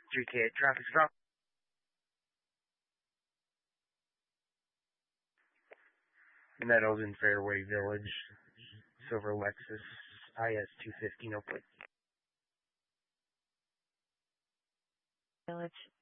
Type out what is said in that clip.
GK traffic stop. Meadows in Fairway Village. Silver Lexus IS 250, no plate. Village.